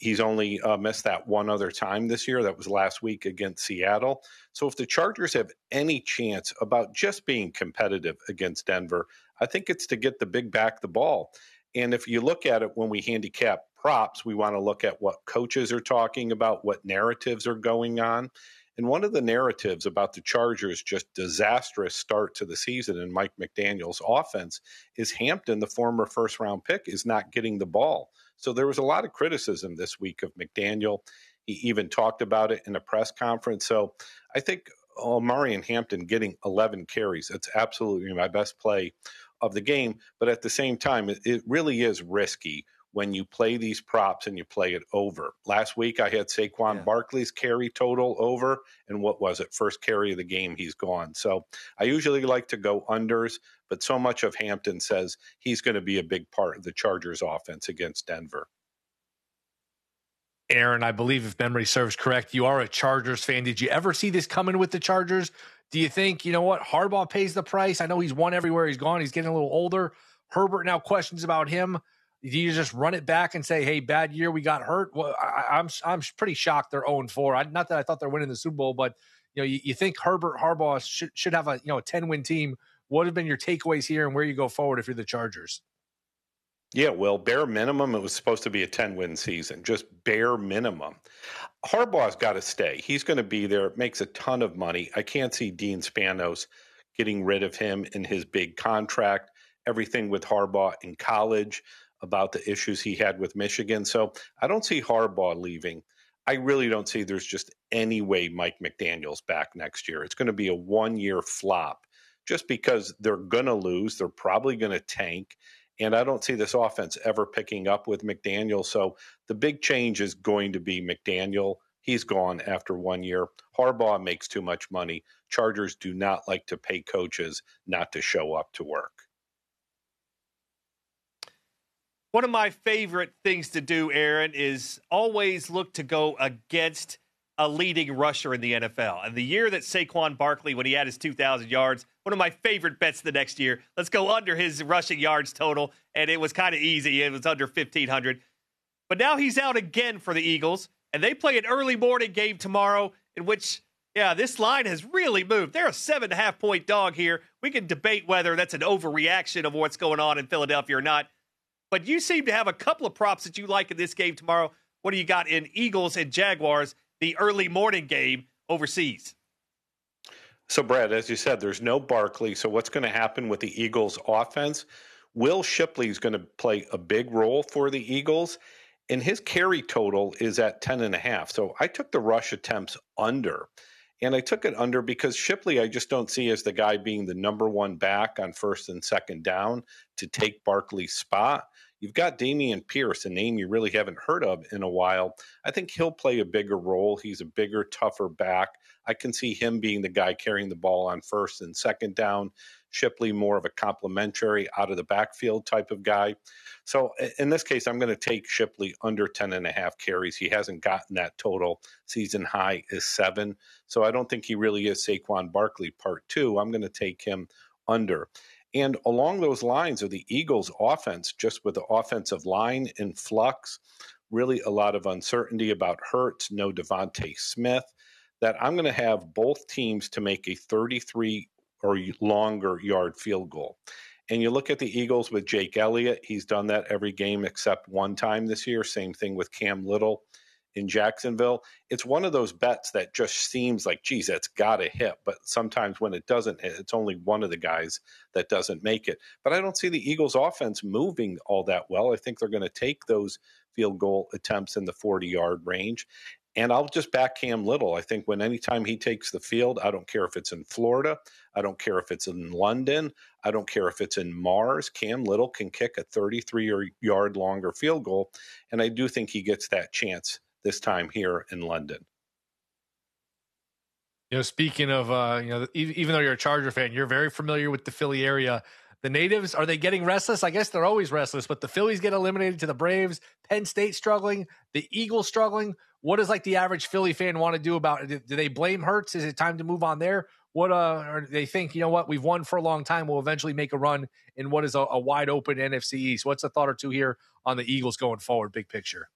He's only missed that one other time this year. That was last week against Seattle. So if the Chargers have any chance about just being competitive against Denver, I think it's to get the big back the ball. And if you look at it when we handicap props, we want to look at what coaches are talking about, what narratives are going on. And one of the narratives about the Chargers' just disastrous start to the season and Mike McDaniel's offense is Hampton, the former first-round pick, is not getting the ball. So there was a lot of criticism this week of McDaniel. He even talked about it in a press conference. So I think Omarion Hampton getting 11 carries, it's absolutely my best play of the game. But at the same time, it really is risky when you play these props and you play it over. Last week, I had Saquon Barkley's carry total over, and what was it? First carry of the game, he's gone. So I usually like to go unders, but so much of Hampton says he's going to be a big part of the Chargers offense against Denver. Aaron, I believe if memory serves correct, you are a Chargers fan. Did you ever see this coming with the Chargers? Do you think, you know what, Harbaugh pays the price? I know he's won everywhere he's gone. He's getting a little older. Herbert now questions about him. Do you just run it back and say, hey, bad year, we got hurt? Well, I'm pretty shocked they're 0-4. Not that I thought they're winning the Super Bowl, but you think Harbaugh should have a 10-win team. What have been your takeaways here and where you go forward if you're the Chargers? Yeah, well, bare minimum, it was supposed to be a 10-win season, just bare minimum. Harbaugh's got to stay. He's going to be there. It makes a ton of money. I can't see Dean Spanos getting rid of him in his big contract, everything with Harbaugh in college, about the issues he had with Michigan. So I don't see Harbaugh leaving. I really don't see there's just any way Mike McDaniel's back next year. It's going to be a one-year flop just because they're going to lose. They're probably going to tank. And I don't see this offense ever picking up with McDaniel. So the big change is going to be McDaniel. He's gone after 1 year. Harbaugh makes too much money. Chargers do not like to pay coaches not to show up to work. One of my favorite things to do, Aaron, is always look to go against a leading rusher in the NFL. And the year that Saquon Barkley, when he had his 2,000 yards, one of my favorite bets the next year, let's go under his rushing yards total. And it was kind of easy. It was under 1,500. But now he's out again for the Eagles. And they play an early morning game tomorrow in which, this line has really moved. They're a 7.5-point dog here. We can debate whether that's an overreaction of what's going on in Philadelphia or not. But you seem to have a couple of props that you like in this game tomorrow. What do you got in Eagles and Jaguars, the early morning game overseas? So, Brad, as you said, there's no Barkley. So what's going to happen with the Eagles offense? Will Shipley is going to play a big role for the Eagles, and his carry total is at 10.5. So I took the rush attempts under. And I took it under because Shipley, I just don't see as the guy being the number one back on first and second down to take Barkley's spot. You've got Dameon Pierce, a name you really haven't heard of in a while. I think he'll play a bigger role. He's a bigger, tougher back. I can see him being the guy carrying the ball on first and second down. Shipley more of a complimentary, out of the backfield type of guy. So in this case, I'm going to take Shipley under 10.5 carries. He hasn't gotten that total. Season high is 7. So I don't think he really is Saquon Barkley part 2. I'm going to take him under. And along those lines of the Eagles offense, just with the offensive line in flux, really a lot of uncertainty about Hurts, no Devontae Smith, that I'm going to have both teams to make a 33 or longer yard field goal. And you look at the Eagles with Jake Elliott. He's done that every game except one time this year. Same thing with Cam Little in Jacksonville. It's one of those bets that just seems like, geez, that's got to hit. But sometimes when it doesn't hit, it's only one of the guys that doesn't make it. But I don't see the Eagles offense moving all that well. I think they're going to take those field goal attempts in the 40-yard range. And I'll just back Cam Little. I think anytime he takes the field, I don't care if it's in Florida, I don't care if it's in London, I don't care if it's in Mars, Cam Little can kick a 33-yard longer field goal. And I do think he gets that chance this time here in London. Speaking of, even though you're a Charger fan, you're very familiar with the Philly area. The natives, are they getting restless? I guess they're always restless, but the Phillies get eliminated to the Braves. Penn State struggling. The Eagles struggling. What does the average Philly fan want to do about it? Do they blame Hurts? Is it time to move on there? What or do they think, we've won for a long time. We'll eventually make a run in what is a wide open NFC East. What's a thought or two here on the Eagles going forward, big picture?